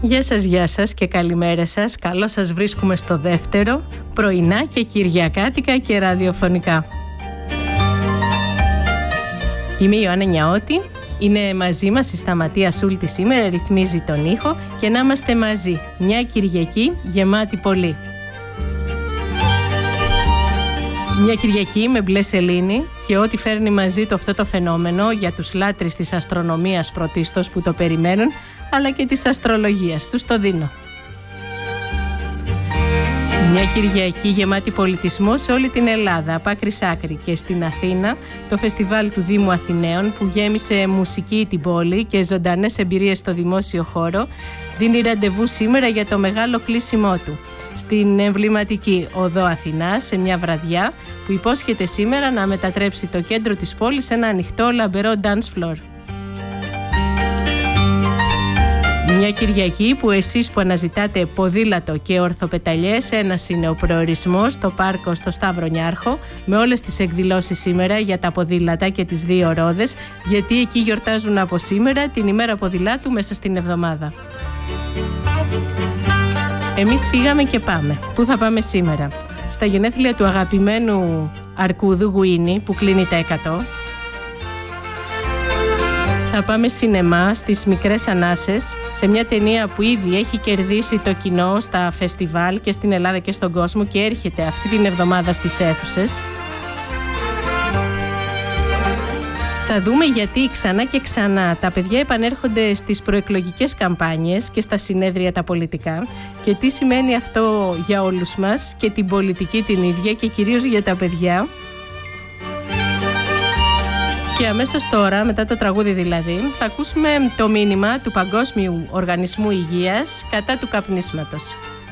Γεια σας και καλημέρα σας. Καλώς σας βρίσκουμε στο δεύτερο, πρωινά και κυριακάτικα και ραδιοφωνικά. Είμαι η Ιωάννα Νιαώτη, είναι μαζί μας η Σταματία Σούλτη σήμερα, ρυθμίζει τον ήχο και να είμαστε μαζί. Μια Κυριακή γεμάτη πολύ. Μια Κυριακή με μπλε σελήνη και ό,τι φέρνει μαζί το αυτό το φαινόμενο για τους λάτρεις της αστρονομίας πρωτίστως που το περιμένουν, αλλά και της αστρολογίας. Τους το δίνω. Μια Κυριακή γεμάτη πολιτισμό σε όλη την Ελλάδα, από άκρη σ' άκρη, και στην Αθήνα το φεστιβάλ του Δήμου Αθηναίων που γέμισε μουσική την πόλη και ζωντανές εμπειρίες στο δημόσιο χώρο δίνει ραντεβού σήμερα για το μεγάλο κλείσιμό του στην εμβληματική οδό Αθηνάς, σε μια βραδιά που υπόσχεται σήμερα να μετατρέψει το κέντρο της πόλης σε ένα ανοιχτό λαμπερό dance floor. Μια Κυριακή που εσείς που αναζητάτε ποδήλατο και ορθοπεταλιές, ένας είναι ο προορισμός, το πάρκο στο Σταύρο Νιάρχο, με όλες τις εκδηλώσεις σήμερα για τα ποδήλατα και τις δύο ρόδες, γιατί εκεί γιορτάζουν από σήμερα την ημέρα ποδηλάτου μέσα στην εβδομάδα. Εμείς φύγαμε και πάμε. Πού θα πάμε σήμερα? Στα γενέθλια του αγαπημένου Αρκούδου Γουίνι που κλείνει τα 100. Θα πάμε σινεμά στις Μικρές Ανάσες, σε μια ταινία που ήδη έχει κερδίσει το κοινό στα φεστιβάλ και στην Ελλάδα και στον κόσμο και έρχεται αυτή την εβδομάδα στις αίθουσες. Θα δούμε γιατί ξανά και ξανά τα παιδιά επανέρχονται στις προεκλογικές καμπάνιες και στα συνέδρια τα πολιτικά και τι σημαίνει αυτό για όλους μας και την πολιτική την ίδια και κυρίως για τα παιδιά. Και αμέσως τώρα, μετά το τραγούδι δηλαδή, θα ακούσουμε το μήνυμα του Παγκόσμιου Οργανισμού Υγείας κατά του καπνίσματος.